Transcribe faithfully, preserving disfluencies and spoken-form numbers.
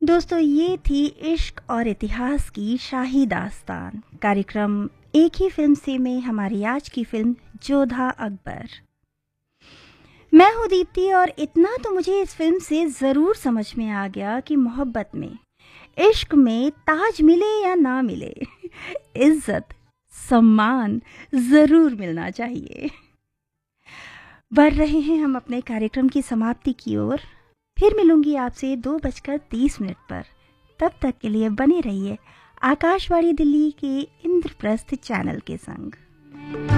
दोस्तों, ये थी इश्क और इतिहास की शाही दास्तान। कार्यक्रम एक ही फिल्म से में हमारी आज की फिल्म जोधा अकबर। मैं हूँ दीप्ति और इतना तो मुझे इस फिल्म से ज़रूर समझ में आ गया कि मोहब्बत में, इश्क में ताज मिले या ना मिले, इज्जत सम्मान ज़रूर मिलना चाहिए। बढ़ रहे हैं हम अपने कार्यक्रम की समाप्ति की ओर। फिर मिलूंगी आपसे दो बजकर तीस मिनट पर। तब तक के लिए बने रहिए आकाशवाणी दिल्ली के इंद्रप्रस्थ चैनल के संग।